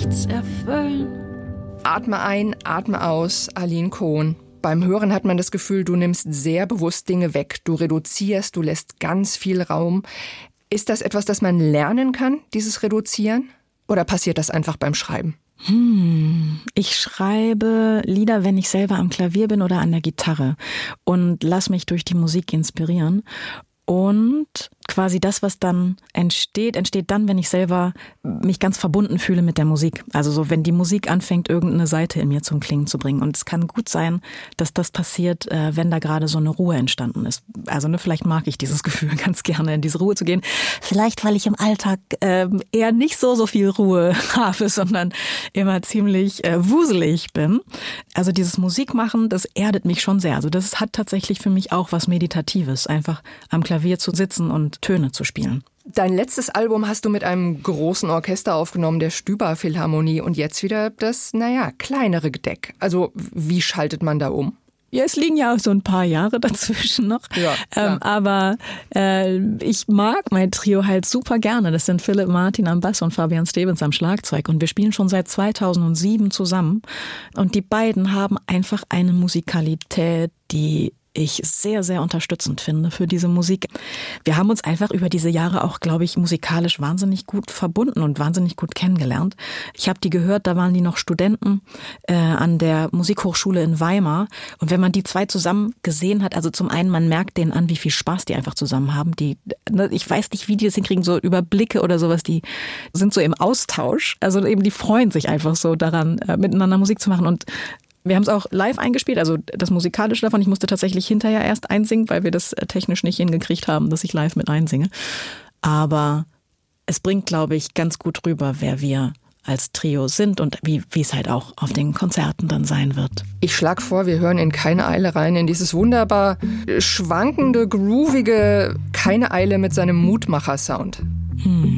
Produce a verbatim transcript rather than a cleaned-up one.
nichts erfüllen. Atme ein, atme aus, Aline Cohn. Beim Hören hat man das Gefühl, du nimmst sehr bewusst Dinge weg. Du reduzierst, du lässt ganz viel Raum. Ist das etwas, das man lernen kann, dieses Reduzieren? Oder passiert das einfach beim Schreiben? Hm, ich schreibe Lieder, wenn ich selber am Klavier bin oder an der Gitarre und lass mich durch die Musik inspirieren. Und quasi das, was dann entsteht, entsteht dann, wenn ich selber mich ganz verbunden fühle mit der Musik. Also so, wenn die Musik anfängt, irgendeine Seite in mir zum Klingen zu bringen. Und es kann gut sein, dass das passiert, wenn da gerade so eine Ruhe entstanden ist. Also ne, vielleicht mag ich dieses Gefühl ganz gerne, in diese Ruhe zu gehen. Vielleicht, weil ich im Alltag äh, eher nicht so, so viel Ruhe habe, sondern immer ziemlich äh, wuselig bin. Also dieses Musikmachen, das erdet mich schon sehr. Also das hat tatsächlich für mich auch was Meditatives, einfach am Klavier zu sitzen und Töne zu spielen. Dein letztes Album hast du mit einem großen Orchester aufgenommen, der Stüber Philharmonie, und jetzt wieder das, naja, kleinere Gedeck. Also wie schaltet man da um? Ja, es liegen ja auch so ein paar Jahre dazwischen noch. Ja, ähm, aber äh, ich mag mein Trio halt super gerne. Das sind Philipp Martin am Bass und Fabian Stevens am Schlagzeug. Und wir spielen schon seit zweitausendsieben zusammen. Und die beiden haben einfach eine Musikalität, die ich sehr, sehr unterstützend finde für diese Musik. Wir haben uns einfach über diese Jahre auch, glaube ich, musikalisch wahnsinnig gut verbunden und wahnsinnig gut kennengelernt. Ich habe die gehört, da waren die noch Studenten äh, an der Musikhochschule in Weimar. Und wenn man die zwei zusammen gesehen hat, also zum einen, man merkt denen an, wie viel Spaß die einfach zusammen haben. Die, ne, ich weiß nicht, wie die das hinkriegen, so über Blicke oder sowas, die sind so im Austausch. Also eben, die freuen sich einfach so daran, äh, miteinander Musik zu machen. Und wir haben es auch live eingespielt, also das Musikalische davon. Ich musste tatsächlich hinterher erst einsingen, weil wir das technisch nicht hingekriegt haben, dass ich live mit einsinge. Aber es bringt, glaube ich, ganz gut rüber, wer wir als Trio sind und wie wie es halt auch auf den Konzerten dann sein wird. Ich schlage vor, wir hören in Keine Eile rein, in dieses wunderbar schwankende, groovige Keine Eile mit seinem Mutmacher-Sound. Hm.